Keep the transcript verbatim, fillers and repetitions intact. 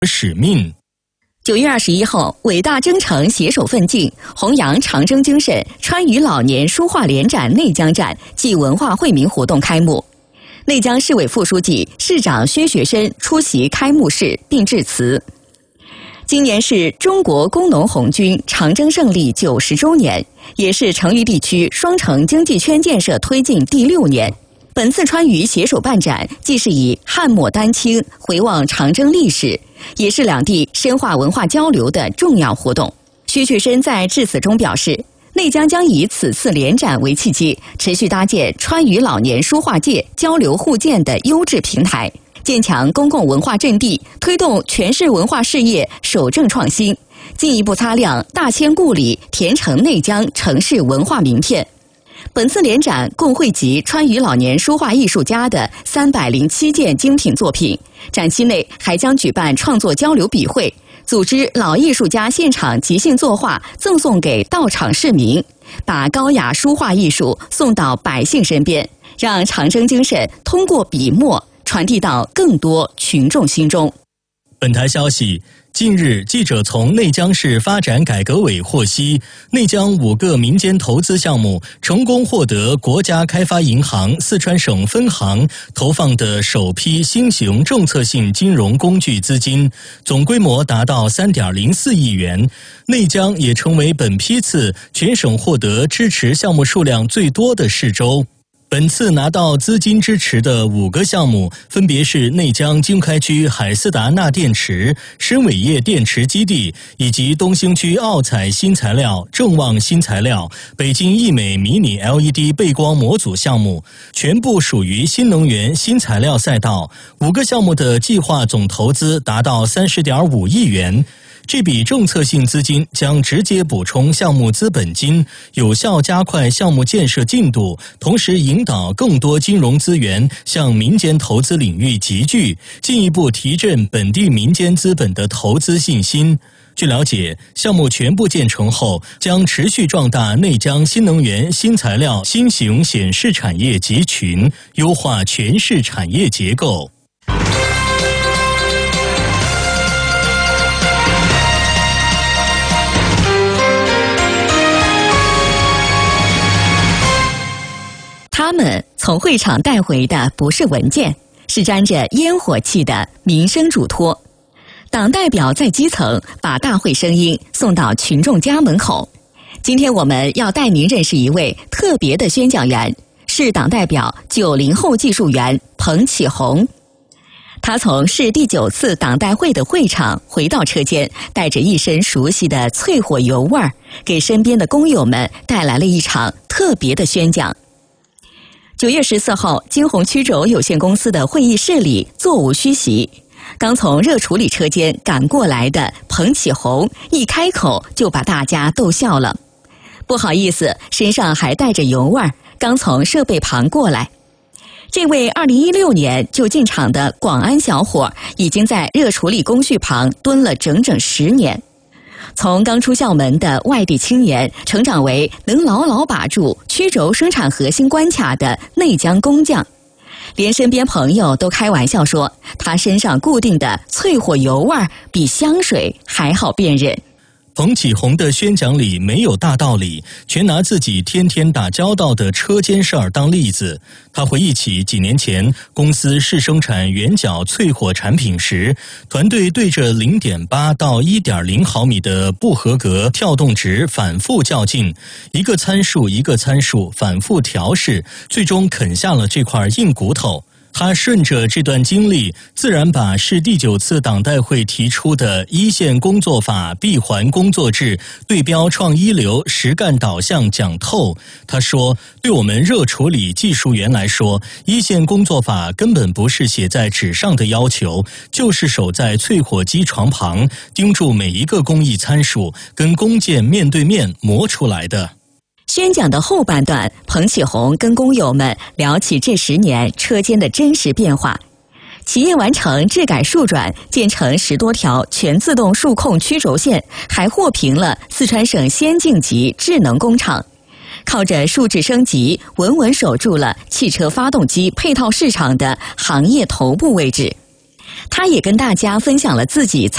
使命。 九月二十一号，伟大征程携手奋进，弘扬长征精神川渝老年书画联展内江站暨文化惠民活动开幕。内江市委副书记、市长薛学深出席开幕式并致辞。今年是中国工农红军长征胜利九十周年，也是成渝地区双城经济圈建设推进第六年。本次川渝携手办展，既是以汉末丹青回望长征历史，也是两地深化文化交流的重要活动。薛学深在致辞中表示，内江将以此次联展为契机，持续搭建川渝老年书画界交流互鉴的优质平台，建强公共文化阵地，推动全市文化事业守正创新，进一步擦亮大千故里、填成内江城市文化名片。本次联展共汇集川渝老年书画艺术家的三百零七件精品作品，展期内还将举办创作交流笔会，组织老艺术家现场即兴作画，赠送给到场市民，把高雅书画艺术送到百姓身边，让长征精神通过笔墨传递到更多群众心中。 本台消息，近日，记者从内江市发展改革委获悉，内江五个民间投资项目成功获得国家开发银行四川省分行投放的首批新型政策性金融工具资金，总规模达到 三点零四亿元。内江也成为本批次全省获得支持项目数量最多的市州。本次拿到资金支持的五个项目，分别是内江经开区海思达钠电池、深伟业电池基地，以及东兴区奥彩新材料、正旺新材料、北京易美迷你 L E D 背光模组项目，全部属于新能源新材料赛道。五个项目的计划总投资达到 三十点五亿元。这笔政策性资金将直接补充项目资本金，有效加快项目建设进度，同时引导更多金融资源向民间投资领域集聚，进一步提振本地民间资本的投资信心。据了解，项目全部建成后，将持续壮大内江新能源新材料新型显示产业集群，优化全市产业结构。 他们从会场带回的不是文件，是沾着烟火气的民生嘱托。党代表在基层把大会声音送到群众家门口。今天我们要带您认识一位特别的宣讲员，是党代表九零后技术员彭启红。他从市第九次党代会的会场回到车间，带着一身熟悉的淬火油味儿，给身边的工友们带来了一场特别的宣讲。九月十四号，金鸿曲轴有限公司的会议室里座无虚席，刚从热处理车间赶过来的彭启红一开口就把大家逗笑了。不好意思，身上还带着油味儿，刚从设备旁过来。这位二零一六年就进厂的广安小伙，已经在热处理工序旁蹲了整整十年。从刚出校门的外地青年，成长为能牢牢把住曲轴生产核心关卡的内江工匠，连身边朋友都开玩笑说，他身上固定的淬火油味比香水还好辨认。 彭启红的宣讲里没有大道理，全拿自己天天打交道的车间事儿当例子。他回忆起几年前公司试生产圆角淬火产品时，团队对着 零点八 到 一点零 毫米的不合格跳动值反复较劲，一个参数一个参数反复调试，最终啃下了这块硬骨头。他顺着这段经历，自然把市第九次党代会提出的一线工作法闭环工作制对标创一流实干导向讲透。他说，对我们热处理技术员来说，一线工作法根本不是写在纸上的要求，就是守在淬火机床旁，盯住每一个工艺参数，跟工件面对面磨出来的。 宣讲的后半段，彭启红跟工友们聊起这十年车间的真实变化。企业完成质改数转，建成十多条全自动数控曲轴线，还获评了四川省先进级智能工厂。靠着数字升级，稳稳守住了汽车发动机配套市场的行业头部位置。 他也跟大家分享了自己